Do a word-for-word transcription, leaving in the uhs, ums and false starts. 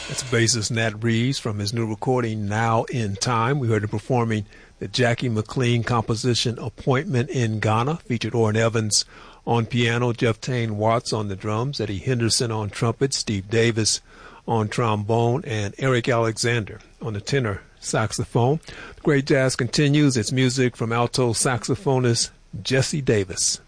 That's bassist Nat Reeves from his new recording, Now in Time. We heard him performing the Jackie McLean composition, Appointment in Ghana, featured Orrin Evans on piano, Jeff Tane Watts on the drums, Eddie Henderson on trumpet, Steve Davis on trombone, and Eric Alexander on the tenor saxophone. The great jazz continues. It's music from alto saxophonist Jesse Davis.